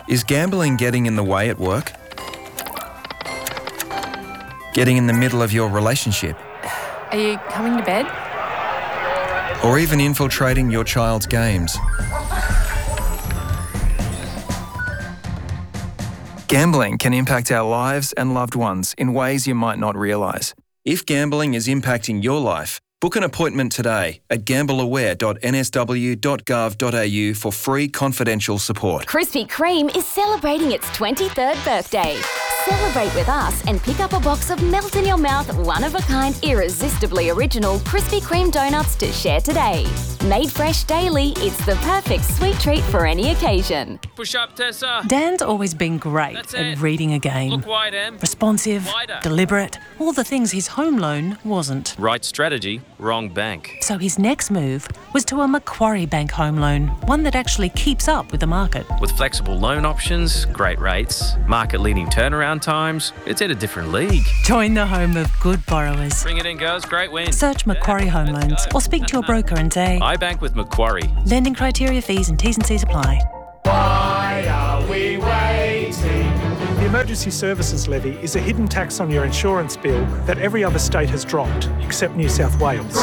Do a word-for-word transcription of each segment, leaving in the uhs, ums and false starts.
Is gambling getting in the way at work? Getting in the middle of your relationship? Are you coming to bed? Or even infiltrating your child's games? Gambling can impact our lives and loved ones in ways you might not realise. If gambling is impacting your life, book an appointment today at gambleaware dot n s w dot gov dot a u for free confidential support. Krispy Kreme is celebrating its twenty-third birthday. Celebrate with us and pick up a box of melt-in-your-mouth, one-of-a-kind, irresistibly original Krispy Kreme donuts to share today. Made fresh daily, it's the perfect sweet treat for any occasion. Push up, Tessa. Dan's always been great That's at it. reading a game. Look wide, Em. Responsive, Wider. deliberate, all the things his home loan wasn't. Right strategy, wrong bank. So his next move was to a Macquarie Bank home loan, one that actually keeps up with the market. With flexible loan options, great rates, market-leading turnaround times, it's at a different league. Join the home of good borrowers. Bring it in, girls. Great win. Search Macquarie Home Loans or speak to your broker and say, I bank with Macquarie. lending criteria, fees and T's and C's apply. Why are we waiting? The Emergency Services Levy is a hidden tax on your insurance bill that every other state has dropped, except New South Wales.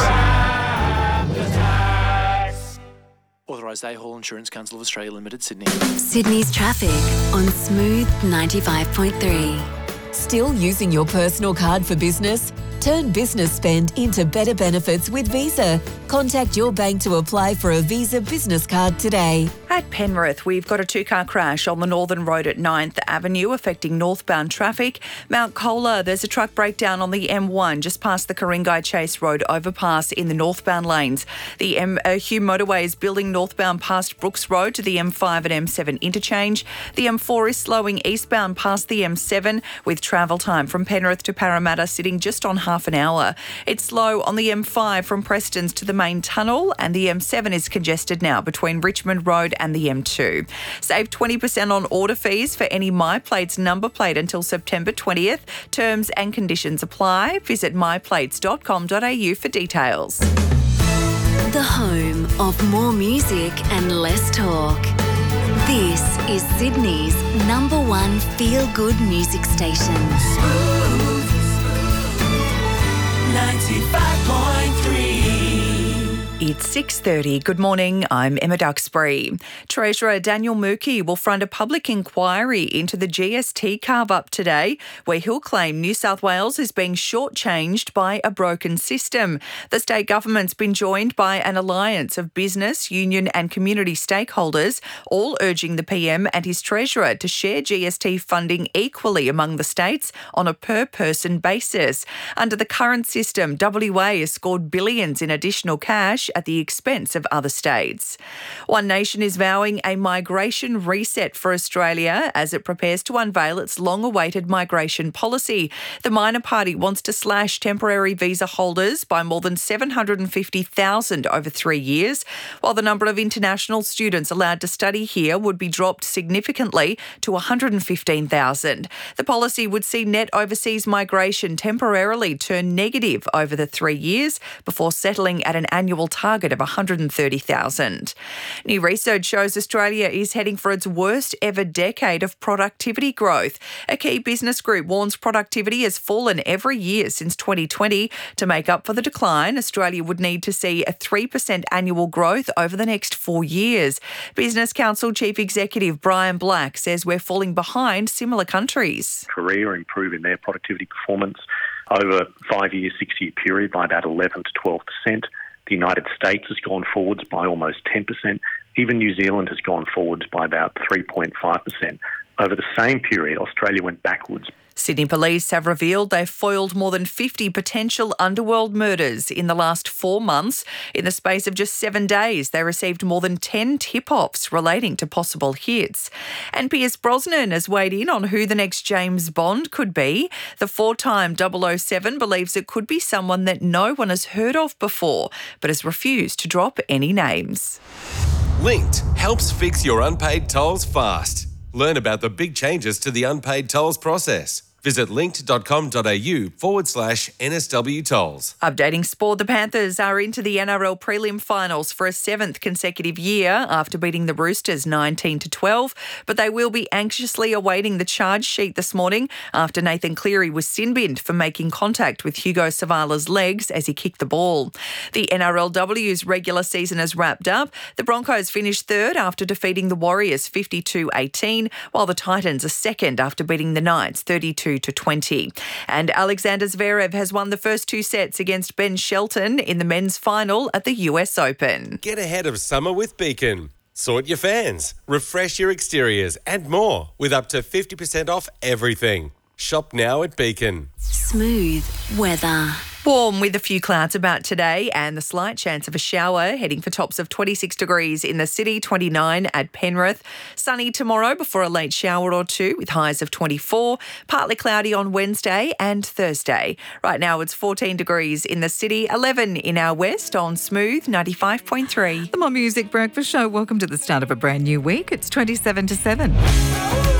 Authorised A Hall Insurance Council of Australia Limited, Sydney. Sydney's traffic on Smooth ninety-five point three. Still using your personal card for business? Turn business spend into better benefits with Visa. Contact your bank to apply for a Visa business card today. At Penrith, we've got a two-car crash on the Northern Road at ninth Avenue affecting northbound traffic. Mount Colah, there's a truck breakdown on the M one just past the Ku-ring-gai Chase Road overpass in the northbound lanes. The M, uh, Hume Motorway is building northbound past Brooks Road to the M five and M seven interchange. The M four is slowing eastbound past the M seven with travel time from Penrith to Parramatta sitting just on half an hour. It's slow on the M five from Prestons to the main tunnel, and the M seven is congested now between Richmond Road and the M two. Save twenty percent on order fees for any MyPlates number plate until September twentieth. Terms and conditions apply. Visit my plates dot com dot a u for details. The home of more music and less talk. This is Sydney's number one feel-good music station. Smooth ninety-five point three. It's six thirty. Good morning. I'm Emma Duxbury. Treasurer Daniel Mookhey will front a public inquiry into the G S T carve-up today, where he'll claim New South Wales is being shortchanged by a broken system. The state government's been joined by an alliance of business, union and community stakeholders, all urging the P M and his treasurer to share G S T funding equally among the states on a per-person basis. Under the current system, W A has scored billions in additional cash at the expense of other states. One Nation is vowing a migration reset for Australia as it prepares to unveil its long-awaited migration policy. The minor party wants to slash temporary visa holders by more than seven hundred fifty thousand over three years, while the number of international students allowed to study here would be dropped significantly to one hundred fifteen thousand. The policy would see net overseas migration temporarily turn negative over the three years before settling at an annual target of one hundred thirty thousand. New research shows Australia is heading for its worst ever decade of productivity growth. A key business group warns productivity has fallen every year since twenty twenty. To make up for the decline, Australia would need to see a three percent annual growth over the next four years. Business Council Chief Executive Brian Black says we're falling behind similar countries. Korea are improving their productivity performance over a five-year, six-year period by about eleven to twelve percent. The United States has gone forwards by almost ten percent. Even New Zealand has gone forwards by about three point five percent. Over the same period, Australia went backwards. Sydney Police have revealed they've foiled more than fifty potential underworld murders in the last four months. In the space of just seven days, they received more than ten tip-offs relating to possible hits. And Pierce Brosnan has weighed in on who the next James Bond could be. The four-time double oh seven believes it could be someone that no one has heard of before, but has refused to drop any names. Linked helps fix your unpaid tolls fast. Learn about the big changes to the unpaid tolls process. Visit linkt.com.au forward slash NSW tolls. Updating sport, the Panthers are into the N R L prelim finals for a seventh consecutive year after beating the Roosters nineteen to twelve, but they will be anxiously awaiting the charge sheet this morning after Nathan Cleary was sin-binned for making contact with Hugo Savala's legs as he kicked the ball. The N R L W's regular season has wrapped up. The Broncos finished third after defeating the Warriors fifty-two eighteen, while the Titans are second after beating the Knights thirty-two to twenty. And Alexander Zverev has won the first two sets against Ben Shelton in the men's final at the U S Open. Get ahead of summer with Beacon. Sort your fans, refresh your exteriors and more with up to fifty percent off everything. Shop now at Beacon. Smooth weather. Warm with a few clouds about today and the slight chance of a shower, heading for tops of twenty-six degrees in the city, twenty-nine at Penrith. Sunny tomorrow before a late shower or two with highs of twenty-four. Partly cloudy on Wednesday and Thursday. Right now it's fourteen degrees in the city, eleven in our west on Smooth ninety-five point three. The More Music Breakfast Show. Welcome to the start of a brand new week. It's twenty-seven to seven.